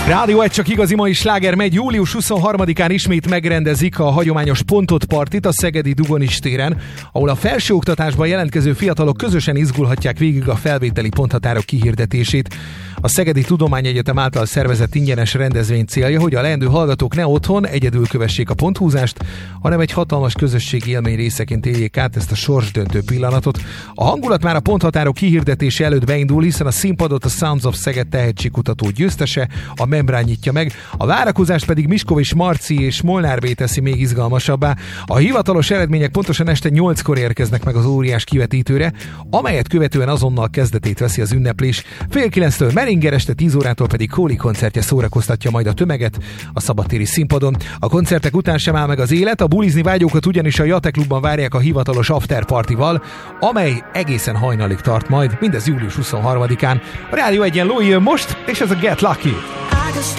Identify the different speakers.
Speaker 1: Rádió 1 csak igazi mai sláger megy. Július 23-án ismét megrendezik a hagyományos Pontot partit a szegedi Dugonis téren, ahol a felsőoktatásban jelentkező fiatalok közösen izgulhatják végig a felvételi ponthatárok kihirdetését. A Szegedi Tudományegyetem által szervezett ingyenes rendezvény célja, hogy a leendő hallgatók ne otthon egyedül kövessék a ponthúzást, hanem egy hatalmas közösségi élmény részeként éljék át ezt a sorsdöntő pillanatot. A hangulat már a ponthatárok kihirdetése előtt beindul, hiszen a színpadot a Sounds of Szeged tehetségkutató győztese, a Membrán nyitja meg, a várakozást pedig Miskovics Marci és Molnár B teszi még izgalmasabbá. A hivatalos eredmények pontosan este 8-kor érkeznek meg az óriás kivetítőre, amelyet követően azonnal kezdetét veszi az ünneplés. Fél 9-től Meringer, este 10 órától pedig Kóli koncertje szórakoztatja majd a tömeget a szabadtéri színpadon. A koncertek után sem áll meg az élet, a bulizni vágyókat ugyanis a Jate Klubban várják a hivatalos afterpartival, amely egészen hajnalig tart majd, mindez július 23-án. A Rádió 1-en Lói jön most, és ez a Get Lucky.